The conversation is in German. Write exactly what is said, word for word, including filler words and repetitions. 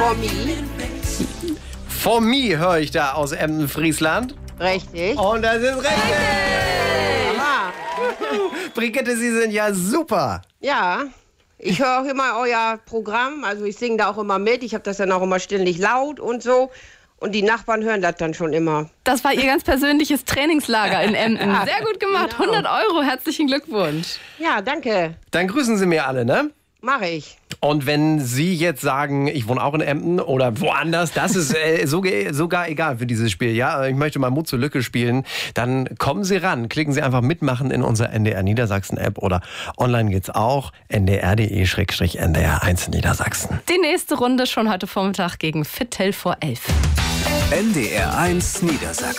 For me. For me höre ich da aus Emden, Friesland. Richtig. Und das ist richtig. Ja. Brigitte, Sie sind ja super. Ja. Ich höre auch immer euer Programm, also ich singe da auch immer mit. Ich habe das dann auch immer ständig laut und so. Und die Nachbarn hören das dann schon immer. Das war Ihr ganz persönliches Trainingslager in Emden. Ja, Sehr gut gemacht. genau. hundert Euro, herzlichen Glückwunsch. Ja, danke. Dann grüßen Sie mir alle, ne? Mache ich. Und wenn Sie jetzt sagen, ich wohne auch in Emden oder woanders, das ist äh, sogar, sogar egal für dieses Spiel. Ja, ich möchte mal Mut zur Lücke spielen. Dann kommen Sie ran. Klicken Sie einfach mitmachen in unserer N D R Niedersachsen App oder online geht's auch. n d r punkt d e N D R eins Niedersachsen. Die nächste Runde schon heute Vormittag gegen Viertel vor elf. N D R eins Niedersachsen.